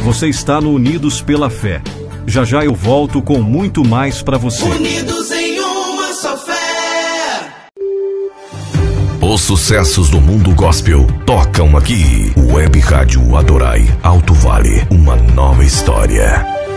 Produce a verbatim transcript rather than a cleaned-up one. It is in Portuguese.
Você está no Unidos pela Fé. Já já eu volto com muito mais para você. Unidos em uma só fé. Os sucessos do mundo gospel tocam aqui. Web Rádio Adorai, Alto Vale, uma nova história.